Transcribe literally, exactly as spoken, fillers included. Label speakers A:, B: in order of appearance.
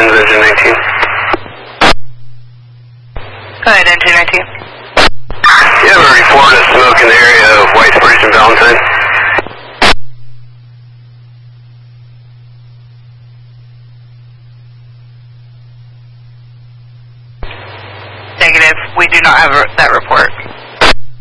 A: Engines, engine nineteen.
B: Go ahead, engine nineteen.
A: You have a report of smoke in the area of Whitesbridge and Valentine.
B: Negative. We do not have a, that report.